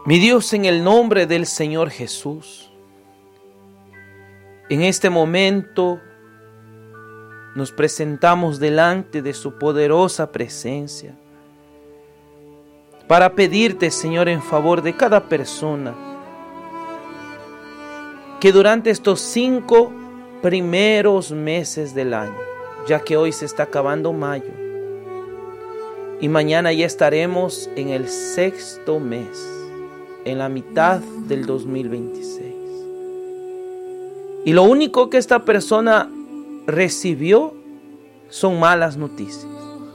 Mi Dios, en el nombre del Señor Jesús, en este momento nos presentamos delante de su poderosa presencia para pedirte, Señor, en favor de cada persona que durante estos 5 primeros meses del año, ya que hoy se está acabando mayo y mañana ya estaremos en el 6º mes, en la mitad del 2026. Y lo único que esta persona recibió son malas noticias.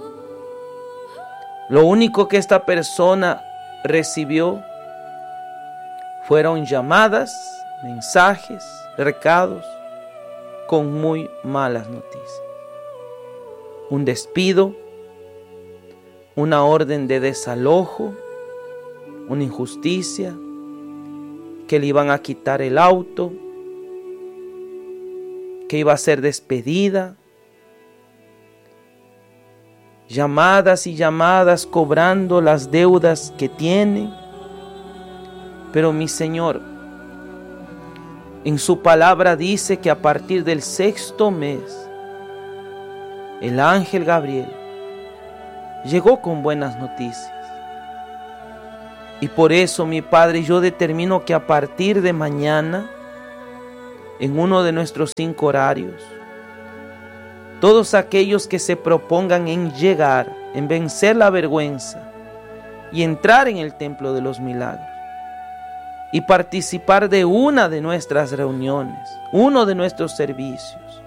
Lo único que esta persona recibió fueron llamadas, mensajes, recados con muy malas noticias. Un despido, una orden de desalojo, una injusticia, que le iban a quitar el auto, que iba a ser despedida, llamadas y llamadas cobrando las deudas que tiene. Pero mi Señor, en su palabra dice que a partir del 6º mes, el ángel Gabriel llegó con buenas noticias. Y por eso, mi Padre, yo determino que a partir de mañana, en uno de nuestros 5 horarios, todos aquellos que se propongan en llegar, en vencer la vergüenza y entrar en el templo de los milagros y participar de una de nuestras reuniones, uno de nuestros servicios,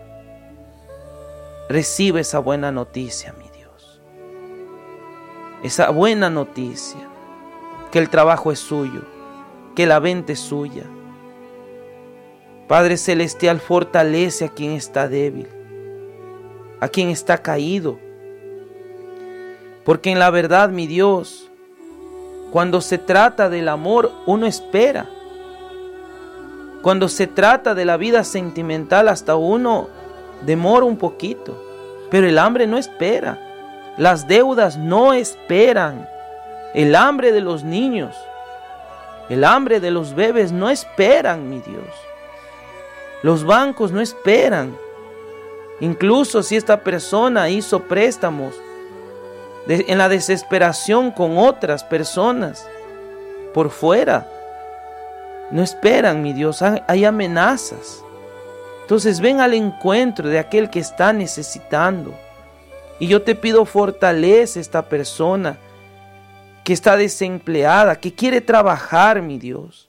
recibe esa buena noticia, mi Dios. Esa buena noticia, que el trabajo es suyo, que la venta es suya. Padre Celestial, fortalece a quien está débil, a quien está caído. Porque en la verdad, mi Dios, cuando se trata del amor, uno espera. Cuando se trata de la vida sentimental, hasta uno demora un poquito. Pero el hambre no espera. Las deudas no esperan. El hambre de los niños, el hambre de los bebés no esperan, mi Dios. Los bancos no esperan. Incluso si esta persona hizo préstamos en la desesperación con otras personas por fuera, no esperan, mi Dios. Hay amenazas. Entonces ven al encuentro de aquel que está necesitando. Y yo te pido, fortalece a esta persona que está desempleada, que quiere trabajar, mi Dios.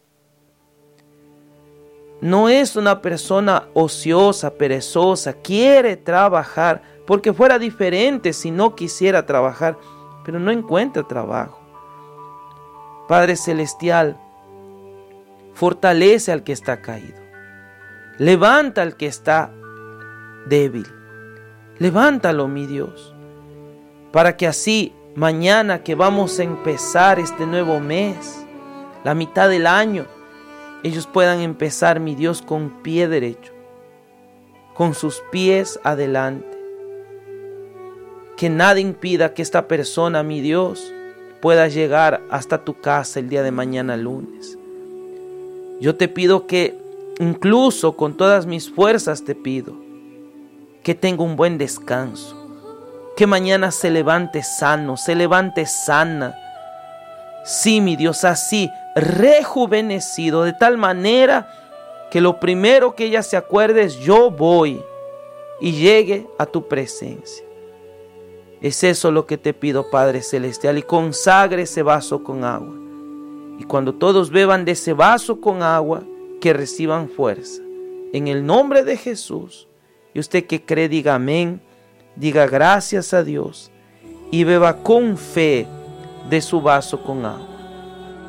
No es una persona ociosa, perezosa, quiere trabajar, porque fuera diferente si no quisiera trabajar, pero no encuentra trabajo. Padre Celestial, fortalece al que está caído, levanta al que está débil, levántalo, mi Dios, para que así mañana que vamos a empezar este nuevo mes, la mitad del año, ellos puedan empezar, mi Dios, con pie derecho, con sus pies adelante. Que nada impida que esta persona, mi Dios, pueda llegar hasta tu casa el día de mañana lunes. Yo te pido que, incluso con todas mis fuerzas te pido, que tenga un buen descanso. Que mañana se levante sano, se levante sana. Sí, mi Dios, así, rejuvenecido, de tal manera que lo primero que ella se acuerde es: yo voy, y llegue a tu presencia. Es eso lo que te pido, Padre Celestial, y consagre ese vaso con agua. Y cuando todos beban de ese vaso con agua, que reciban fuerza. En el nombre de Jesús. Y usted que cree, diga amén. Diga gracias a Dios y beba con fe de su vaso con agua.